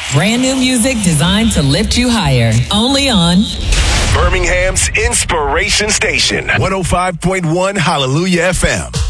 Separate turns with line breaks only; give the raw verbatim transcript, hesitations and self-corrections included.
Brand new music designed to lift you higher. Only on
Birmingham's Inspiration Station, one oh five point one Hallelujah F M.